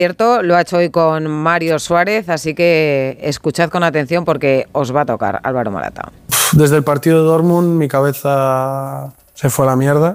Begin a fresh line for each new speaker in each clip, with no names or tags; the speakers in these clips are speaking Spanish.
Cierto, lo ha hecho hoy con Mario Suárez, así que escuchad con atención porque os va a tocar, Álvaro Morata.
Desde el partido de Dortmund mi cabeza se fue a la mierda.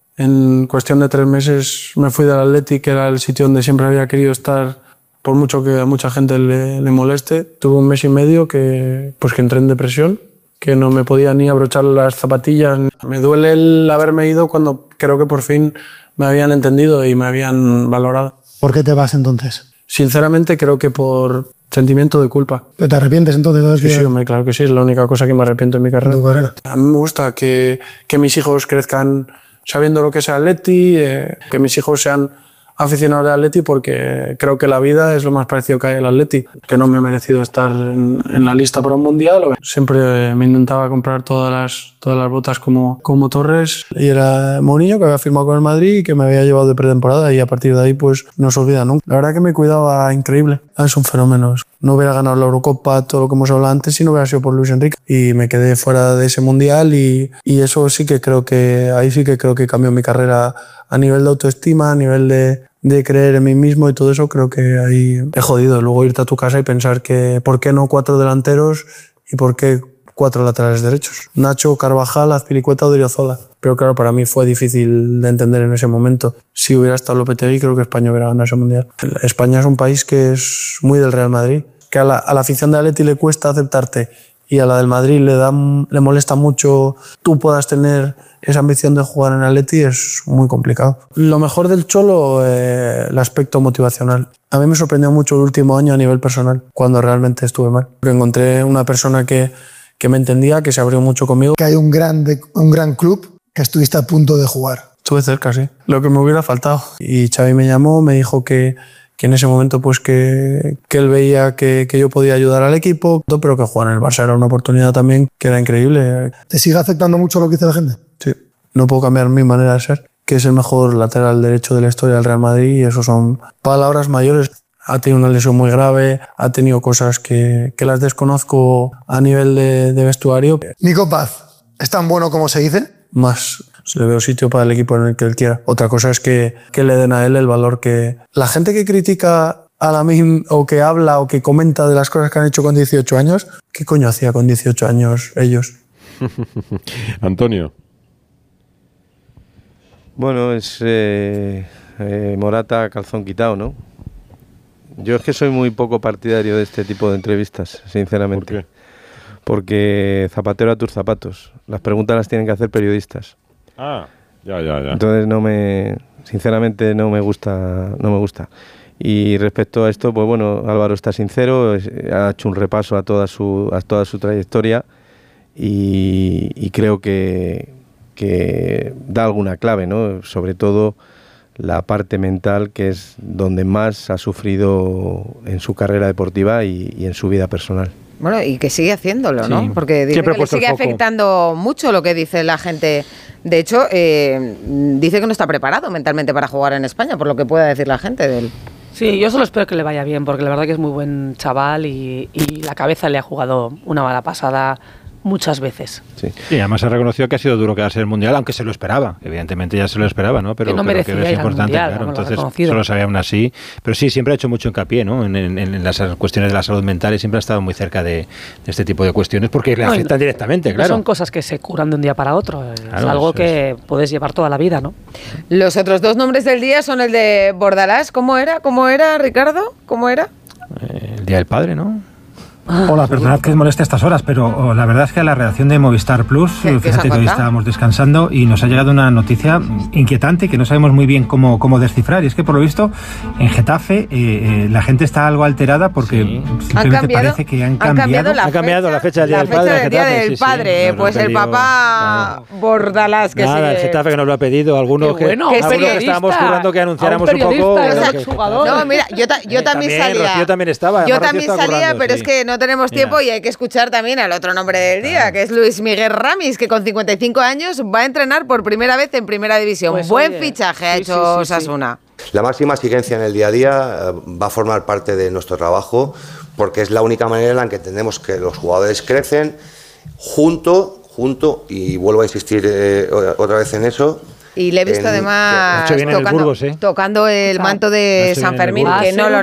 En cuestión de 3 meses me fui del Atleti, que era el sitio donde siempre había querido estar, por mucho que a mucha gente le moleste. Tuve 1 mes y medio que entré en depresión, que no me podía ni abrochar las zapatillas. Me duele el haberme ido cuando creo que por fin me habían entendido y me habían valorado.
¿Por qué te vas entonces?
Sinceramente creo que por sentimiento de culpa.
¿Pero te arrepientes entonces?
Sí, hombre, claro que sí, es la única cosa que me arrepiento en mi carrera. A mí me gusta que mis hijos crezcan sabiendo lo que es el Atleti, que mis hijos sean aficionados al Atleti, porque creo que la vida es lo más parecido que hay al Atleti. Que no me he merecido estar en la lista para un mundial. Siempre me intentaba comprar todas las botas como Torres, y era Mourinho, que había firmado con el Madrid y que me había llevado de pretemporada, y a partir de ahí pues no se olvida nunca. La verdad que me cuidaba increíble. Es un fenómeno. No hubiera ganado la Eurocopa, todo lo que hemos hablado antes, si no hubiera sido por Luis Enrique. Y me quedé fuera de ese mundial y eso sí que creo que cambió mi carrera a nivel de autoestima, a nivel de creer en mí mismo y todo eso. Creo que ahí he jodido. Luego irte a tu casa y pensar que ¿por qué no 4 delanteros y por qué 4 laterales derechos? Nacho, Carvajal, Azpilicueta o Odriozola. Pero claro, para mí fue difícil de entender en ese momento. Si hubiera estado Lopetegui, creo que España hubiera ganado ese mundial. España es un país que es muy del Real Madrid, que a la afición de Atleti le cuesta aceptarte, y a la del Madrid le molesta mucho tú puedas tener esa ambición de jugar en Atleti. Es muy complicado. Lo mejor del Cholo, el aspecto motivacional. A mí me sorprendió mucho el último año a nivel personal, cuando realmente estuve mal. Encontré una persona que me entendía, que se abrió mucho conmigo.
Que hay un gran club que estuviste a punto de jugar.
Estuve cerca, sí. Lo que me hubiera faltado. Y Xavi me llamó, me dijo que en ese momento pues que él veía que yo podía ayudar al equipo, pero que jugar en el Barça era una oportunidad también que era increíble.
¿Te sigue afectando mucho lo que dice la gente?
Sí. No puedo cambiar mi manera de ser, que es el mejor lateral derecho de la historia del Real Madrid, y eso son palabras mayores. Ha tenido una lesión muy grave, ha tenido cosas que las desconozco a nivel de vestuario.
Nico Paz, ¿es tan bueno como se dice?
Más. Le veo sitio para el equipo en el que él quiera. Otra cosa es que le den a él el valor que... La gente que critica a Lamine, o que habla o que comenta de las cosas que han hecho con 18 años, ¿qué coño hacía con 18 años ellos?
Antonio.
Bueno, es Morata calzón quitado, ¿no? Yo es que soy muy poco partidario de este tipo de entrevistas, sinceramente.
¿Por qué?
Porque zapatero a tus zapatos. Las preguntas las tienen que hacer periodistas.
Ah, ya.
Entonces sinceramente no me gusta. Y respecto a esto, pues bueno, Álvaro está sincero, ha hecho un repaso a toda su trayectoria y creo que da alguna clave, ¿no? Sobre todo la parte mental, que es donde más ha sufrido en su carrera deportiva y en su vida personal.
Bueno, y que sigue haciéndolo, ¿no?
Sí.
Porque dice que le sigue afectando mucho lo que dice la gente. De hecho, dice que no está preparado mentalmente para jugar en España, por lo que pueda decir la gente de él.
Sí, yo solo espero que le vaya bien, porque la verdad que es muy buen chaval y la cabeza le ha jugado una mala pasada muchas veces.
Sí.
Y además ha reconocido que ha duro quedarse en el Mundial, aunque se lo esperaba. Evidentemente ya se lo esperaba, ¿no? Pero
que no merecía
que es importante,
mundial,
claro. Entonces
reconocido.
solo sabía aún así. Pero sí, siempre ha hecho mucho hincapié, ¿no? En las cuestiones de la salud mental, y siempre ha estado muy cerca de este tipo de cuestiones, porque le afectan directamente, claro.
No son cosas que se curan de un día para otro.
Claro,
es algo que puedes llevar toda la vida, ¿no?
Los otros 2 nombres del día son el de Bordalás. ¿Cómo era, Ricardo? ¿Cómo era?
El Día del Padre, ¿no?
Hola, perdonad que os moleste a estas horas, pero la verdad es que a la redacción de Movistar Plus, fíjate que hoy estábamos descansando y nos ha llegado una noticia inquietante que no sabemos muy bien cómo descifrar, y es que por lo visto en Getafe la gente está algo alterada porque simplemente parece que han cambiado
la fecha del
Día del Padre. Pues el papá Bordalás, que
nada, el Getafe que nos lo ha pedido, algunos que estábamos currando que anunciáramos un poco.
No, mira, yo también salía.
Rocío también estaba.
Yo también salía, pero es que no tenemos tiempo y hay que escuchar también al otro nombre del día, que es Luis Miguel Ramis, que con 55 años va a entrenar por primera vez en Primera División.
Pues
buen fichaje ha hecho Osasuna.
La máxima exigencia en el día a día va a formar parte de nuestro trabajo, porque es la única manera en la que entendemos que los jugadores crecen junto, y vuelvo a insistir otra vez en eso.
Y le he visto además
tocando
el manto de San Fermín, que no lo